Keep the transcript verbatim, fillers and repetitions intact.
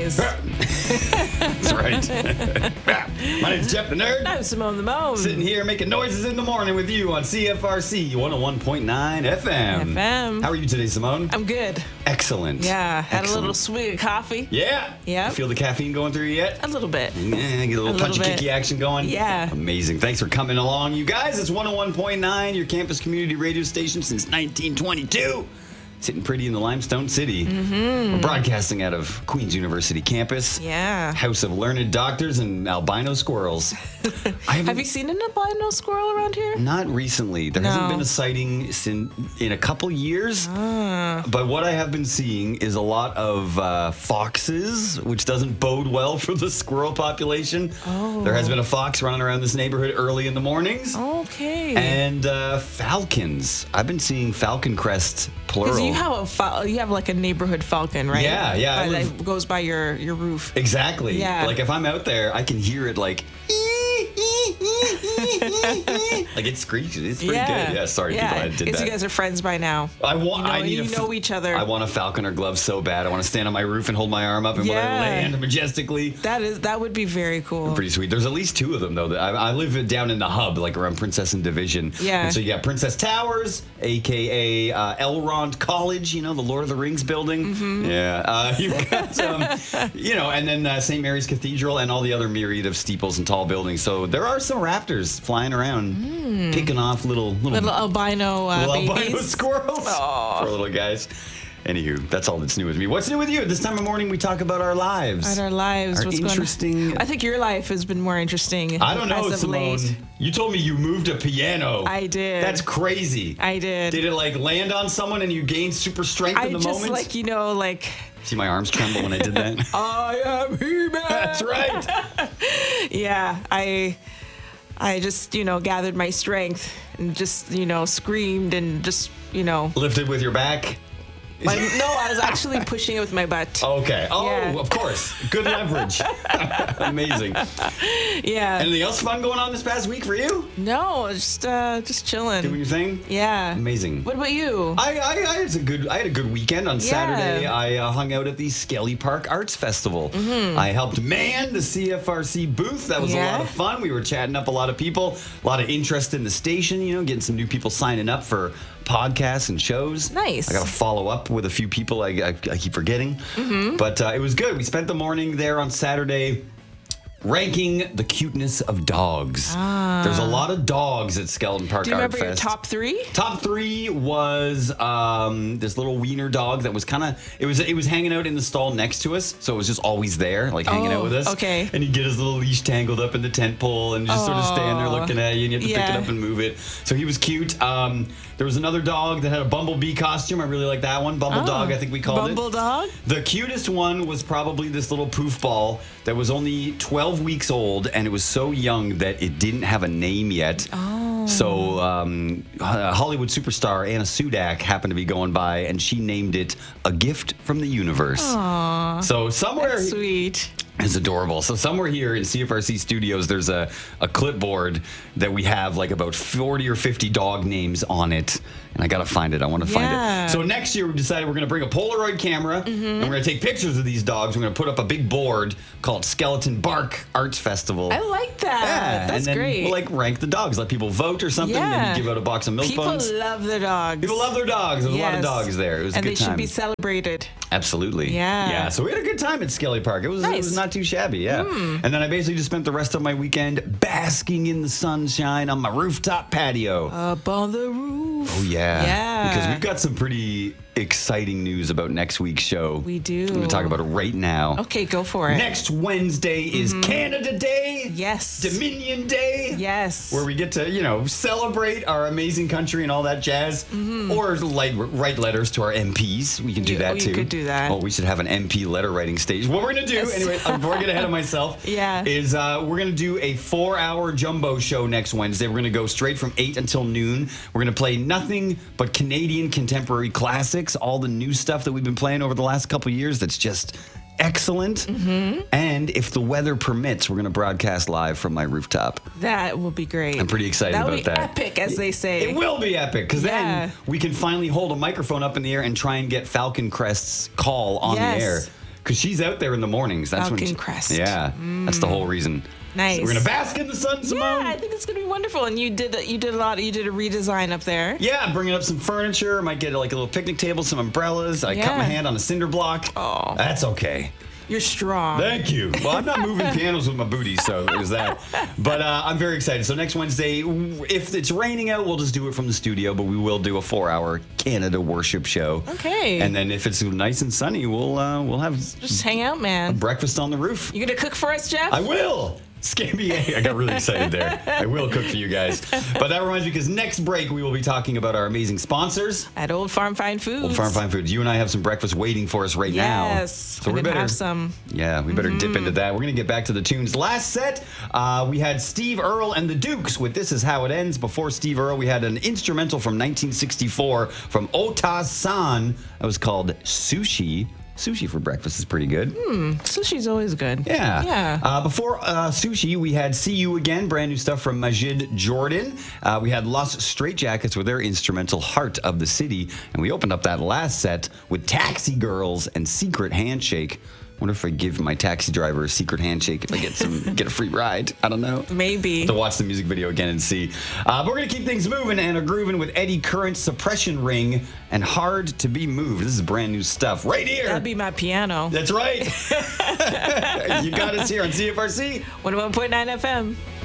things. That's right. My name's Jeff the Nerd. I'm Simone the Moan. Sitting here making noises in the morning with you on C F R C one oh one point nine F M. F M. How are you today, Simone? I'm good. Excellent. Yeah, had Excellent. a little sweet coffee. Yeah. Yeah. You feel the caffeine going through you yet? A little bit. Yeah, get a little A punchy little kicky bit. action going. Yeah. Amazing. Thanks for coming along, you guys. It's one oh one point nine, your campus community radio station since nineteen twenty-two. Sitting pretty in the Limestone City. Mm-hmm. We're broadcasting out of Queen's University campus. Yeah. House of learned doctors and albino squirrels. I Have you seen an albino squirrel around here? Not recently. There hasn't No. been a sighting sin, in a couple years. Ah. But what I have been seeing is a lot of uh, foxes, which doesn't bode well for the squirrel population. Oh. There has been a fox running around this neighborhood early in the mornings. Okay. And uh, falcons. I've been seeing falcon crests, plural. Because you have a fal- you have like a neighborhood falcon, right? Yeah, yeah, I By- live- that goes by your your roof. Exactly. Yeah. Like if I'm out there, I can hear it like. Like it screeches. It's pretty yeah. good. Yeah. Sorry, yeah. people. I did Guess that. you guys are friends by now. I want. You know, I and need you a f- know each other. I want a falconer glove so bad. I want to stand on my roof and hold my arm up and when I Yeah. land majestically. That is that would be very cool. Pretty sweet. There's at least two of them though. That I, I live down in the hub, like around Princess and Division. Yeah. And so you got Princess Towers, aka uh, Elrond College. You know, the Lord of the Rings building. Mm-hmm. Yeah. Uh, you've got um, you know, and then uh, Saint Mary's Cathedral and all the other myriad of steeples and tall buildings. So there are some raptors flying around, picking off little little, Little albino uh, little albino babies. squirrels. Aw. Poor little guys. Anywho, that's all that's new with me. What's new with you? This time of morning, we talk about our lives. At our lives, Our what's interesting- going on? I think your life has been more interesting. I don't know, as of Simone. late. You told me you moved a piano. I did. That's crazy. I did. Did it like land on someone and you gained super strength I in the just moment? like you know like See my arms tremble when I did that? I am He-Man. That's right. Yeah, I I just you know gathered my strength and just you know screamed and just you know. Lifted with your back. My, no, I was actually pushing it with my butt. Okay. Oh, Yeah. of course. Good leverage. Amazing. Yeah. Anything else fun going on this past week for you? No, just uh, just chilling. Doing your thing? Yeah. Amazing. What about you? I, I, I, had a good, I had a good weekend. On Yeah. Saturday, I uh, hung out at the Skelly Park Arts Festival. I helped man the C F R C booth. That was a Mm-hmm. Yeah. lot of fun. We were chatting up a lot of people, a lot of interest in the station, you know, getting some new people signing up for podcasts and shows. Nice. I got to follow up with a few people I, I, I keep forgetting. Mm-hmm. But uh, it was good. We spent the morning there on Saturday ranking the cuteness of dogs. There's a lot of dogs at Skeleton Park Ah. Do you Art remember your Fest. top three? Top three was um, this little wiener dog that was kind of it was it was hanging out in the stall next to us, so it was just always there, like hanging out Oh, with us. okay. And he'd get his little leash tangled up in the tent pole and just sort of stand there Oh, looking at you, and you have to pick yeah. it up and move it. So he was cute. Um, there was another dog that had a bumblebee costume. I really like that one. Bumble Oh, dog, I think we called Bumble it. dog? The cutest one was probably this little poof ball that was only twelve weeks old, and it was so young that it didn't have a name yet. Oh. So um, uh, Hollywood superstar Anna Sudak happened to be going by, and she named it A Gift from the Universe. Aw, So somewhere that's sweet. it's adorable. So somewhere here in C F R C studios, there's a, a clipboard that we have like about forty or fifty dog names on it. And I got to find it. I want to find Yeah. it. So next year we decided we're going to bring a Polaroid camera Mm-hmm. and we're going to take pictures of these dogs. We're going to put up a big board called Skeleton Bark Arts Festival. I like that. yeah, That's and then great. we'll like rank the dogs, let people vote or something. Yeah. Maybe give out a box of milk People buns. love their dogs. People love their dogs. There's a lot of Yes. dogs there. It was and a they good time. should be celebrated. Absolutely. Yeah. Yeah. So we had a good time at Skelly Park. It was, it Nice. was not too shabby. Yeah. And then I basically just spent the rest of my weekend basking in the sunshine on my rooftop patio. Up on the roof. oh yeah. Yeah. Because we've got some pretty exciting news about next week's show. We do. I'm going to talk about it right now. Okay, go for it. Next Wednesday is Canada Day. Yes. Dominion Day. Yes. Where we get to, you know, celebrate our amazing country and all that jazz. Or like, write letters to our M Ps. We can do You- that oh, you too. could do that. Oh, we should have an M P letter writing stage. What we're going to do, Yes. anyway, uh, before I get ahead of myself, Yeah. is uh, we're going to do a four hour jumbo show next Wednesday. We're going to go straight from eight until noon. We're going to play nothing but Canadian contemporary classics, all the new stuff that we've been playing over the last couple years that's just excellent. Mm-hmm. And if the weather permits, we're going to broadcast live from my rooftop. That will be great. I'm pretty excited that about will be that. epic, as they say. It will be epic because Yeah. then we can finally hold a microphone up in the air and try and get Falcon Crest's call on Yes. the air. because she's out there in the mornings. That's when Falcon she, Crest. Yeah, that's the whole reason. Nice. So we're gonna bask in the sun, Simone. Yeah, I think it's gonna be wonderful. And you did you did a lot. You did a redesign up there. Yeah, bringing up some furniture. Might get like a little picnic table, some umbrellas. I cut my Yeah. hand on a cinder block. Oh. That's okay. You're strong. Thank you. Well, I'm not moving pianos with my booty, so there's that. But uh, I'm very excited. So next Wednesday, if it's raining out, we'll just do it from the studio, but we will do a four-hour Canada worship show. Okay. And then if it's nice and sunny, we'll uh, we'll have Just hang out, man. breakfast on the roof. You gonna cook for us, Jeff? I will. Scambier. I got really excited there. I will cook for you guys. But that reminds me, because next break we will be talking about our amazing sponsors. At Old Farm Fine Foods. Old Farm Fine Foods. You and I have some breakfast waiting for us right now. Yes. So we Gonna better have some. Yeah, we better dip into that. We're gonna get back to the tunes. Last set, uh, we had Steve Earle and the Dukes with "This Is How It Ends." Before Steve Earle, we had an instrumental from nineteen sixty-four from Ota San. That was called "Sushi." Sushi for breakfast is pretty good. Sushi's always good. Yeah. Yeah. Uh, before uh, Sushi, we had See You Again, brand new stuff from Majid Jordan. Uh, we had Los Straitjackets with their instrumental Heart of the City. And we opened up that last set with Taxi Girls and Secret Handshake. Wonder if I give my taxi driver a secret handshake if I get some get a free ride. I don't know. Maybe. To watch the music video again and see. Uh, but we're gonna keep things moving and a grooving with Eddie Current's Suppression Ring and Hard to Be Moved. This is brand new stuff right here. That'd be my piano. That's right. You got us here on C F R C. one oh one point nine F M.